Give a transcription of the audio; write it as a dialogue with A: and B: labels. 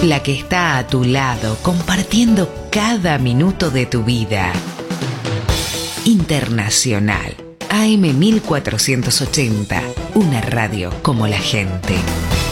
A: la que está a tu lado, compartiendo cada minuto de tu vida. Internacional, AM 1480, una radio como la gente.